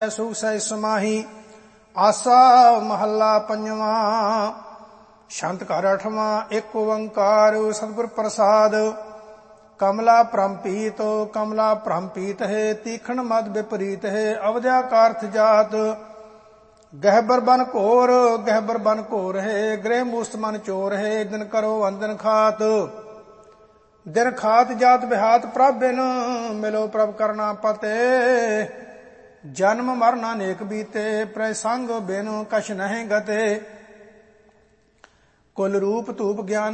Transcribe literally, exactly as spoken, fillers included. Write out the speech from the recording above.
ਸੁਖ ਸਹਿ ਸਮਾਹੀ। ਆਸਾ ਮਹੱਲਾ ਪੰਜਵਾਂ। ਛੰਤ ਘਰ ਅਠਵਾਂ। ਇੱਕ ਓੰਕਾਰ ਸਤਿਗੁਰ ਪ੍ਰਸਾਦ। ਕਮਲਾ ਭ੍ਰਮਪੀਤ ਕਮਲਾ ਭ੍ਰਮਪੀਤ ਹੈ। ਤੀਖਣ ਮਦ ਵਿਪਰੀਤ ਹੈ। ਅਵਧਿਆ ਕਾਰਥ ਜਾਤ। ਗਹਿਬਰ ਬਨ ਘੋਰ ਗਹਿਬਰ ਬਨ ਘੋਰ ਹੈ। ਗ੍ਰਹਿ ਮੂਸਤ ਮਨ ਚੋਰ ਹੈ। ਦਿਨ ਕਰੋ ਅੰਦਨ ਖਾਤ। ਦਿਨ ਖਾਤ ਜਾਤ ਬਿਹਾਤ ਪ੍ਰਭ ਬਿਨ। ਮਿਲੋ ਪ੍ਰਭ ਕਰਨਾ ਪਤੇ। ਜਨਮ ਮਰਨ ਅਨੇਕ ਬੀਤੇ। ਪ੍ਰੈ ਸੰਗ ਬਿਨ ਕਛ ਨਹੀਂ ਗਤੇ। ਕੁਲ ਰੂਪ ਧੂਪ ਗਿਆਨ